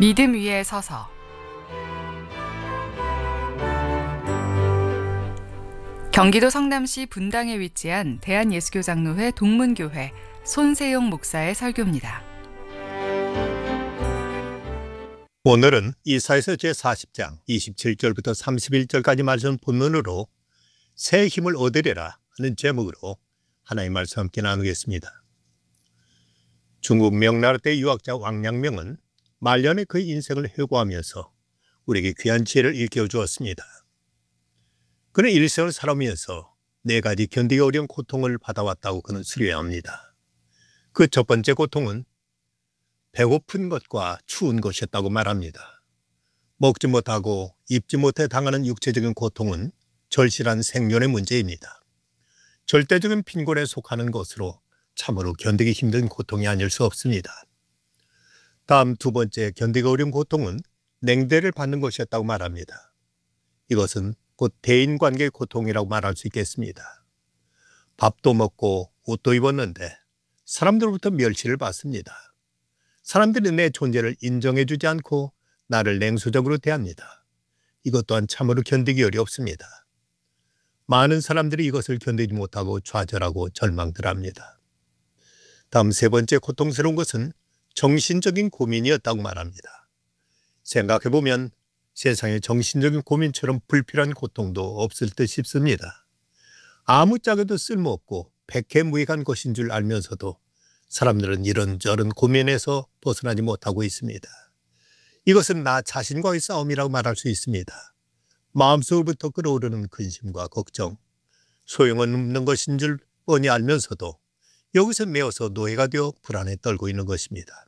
믿음 위에 서서. 경기도 성남시 분당에 위치한 대한예수교장로회 동문교회 손세용 목사의 설교입니다. 오늘은 이사야서 제40장 27절부터 31절까지 말씀 본문으로 새 힘을 얻으리라 하는 제목으로 하나님의 말씀 함께 나누겠습니다. 중국 명나라 때 유학자 왕양명은 말년에 그의 인생을 회고하면서 우리에게 귀한 지혜를 일깨워 주었습니다. 그는 일생을 살아오면서 4가지 견디기 어려운 고통을 받아왔다고 그는 수료합니다. 그 첫 번째 고통은 배고픈 것과 추운 것이었다고 말합니다. 먹지 못하고 입지 못해 당하는 육체적인 고통은 절실한 생존의 문제입니다. 절대적인 빈곤에 속하는 것으로 참으로 견디기 힘든 고통이 아닐 수 없습니다. 다음 두 번째 견디기 어려운 고통은 냉대를 받는 것이었다고 말합니다. 이것은 곧 대인관계의 고통이라고 말할 수 있겠습니다. 밥도 먹고 옷도 입었는데 사람들로부터 멸시를 받습니다. 사람들이 내 존재를 인정해주지 않고 나를 냉소적으로 대합니다. 이것 또한 참으로 견디기 어렵습니다. 많은 사람들이 이것을 견디지 못하고 좌절하고 절망들합니다. 다음 세 번째 고통스러운 것은 정신적인 고민이었다고 말합니다. 생각해보면 세상에 정신적인 고민처럼 불필요한 고통도 없을 듯 싶습니다. 아무짝에도 쓸모없고 백해무익한 것인 줄 알면서도 사람들은 이런저런 고민에서 벗어나지 못하고 있습니다. 이것은 나 자신과의 싸움이라고 말할 수 있습니다. 마음속으로부터 끓어오르는 근심과 걱정, 소용은 없는 것인 줄 뻔히 알면서도 여기서 매어서 노예가 되어 불안에 떨고 있는 것입니다.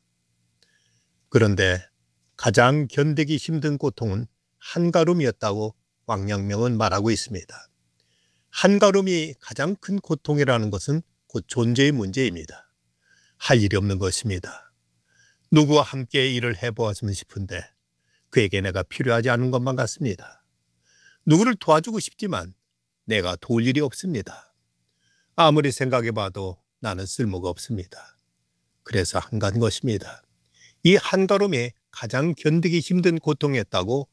그런데 가장 견디기 힘든 고통은 한가름이었다고 왕양명은 말하고 있습니다. 한가름이 가장 큰 고통이라는 것은 곧 존재의 문제입니다. 할 일이 없는 것입니다. 누구와 함께 일을 해보았으면 싶은데 그에게 내가 필요하지 않은 것만 같습니다. 누구를 도와주고 싶지만 내가 도울 일이 없습니다. 아무리 생각해봐도 나는 쓸모가 없습니다. 그래서 한가한 것입니다. 이 한가름이 가장 견디기 힘든 고통이었다고